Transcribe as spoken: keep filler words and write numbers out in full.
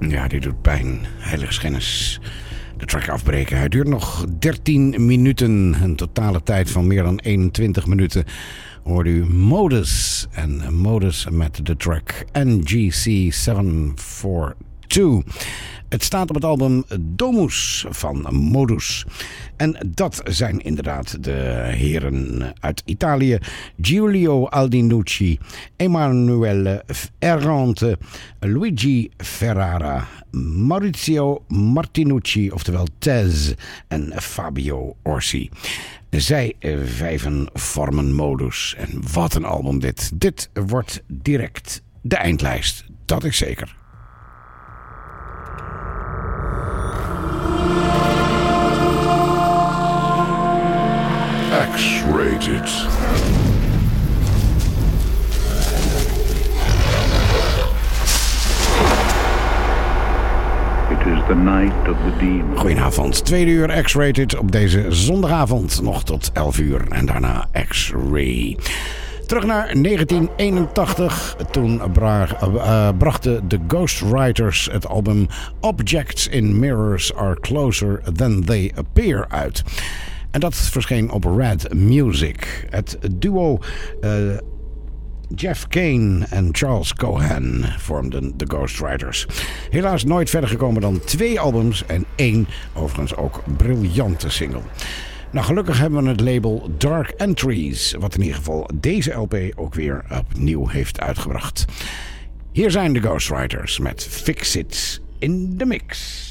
Ja, dit doet pijn. Heiligschennis. De track afbreken. Hij duurt nog dertien minuten. Een totale tijd van meer dan eenentwintig minuten. Hoort u Modus. En Modus met de track N G C zeven vier twee. Het staat op het album Domus van Modus. En dat zijn inderdaad de heren uit Italië. Giulio Aldinucci, Emanuele Errante, Luigi Ferrara, Maurizio Martinucci, oftewel Tez, en Fabio Orsi. Zij vijven vormen Modus. En wat een album dit. Dit wordt direct de eindlijst. Dat is zeker. X-rated. It is the night of the demon. Goedenavond, tweede uur X-rated op deze zondagavond. Nog tot elf uur en daarna X-ray. Terug naar negentien eenentachtig. Toen bra- uh, brachten de Ghostwriters het album Objects in Mirrors Are Closer Than They Appear uit. En dat verscheen op Red Music. Het duo uh, Jeff Kane en Charles Cohen vormden de Ghostwriters. Helaas nooit verder gekomen dan twee albums en één, overigens ook briljante single. Nou, gelukkig hebben we het label Dark Entries, wat in ieder geval deze L P ook weer opnieuw heeft uitgebracht. Hier zijn de Ghostwriters met Fix It in the Mix.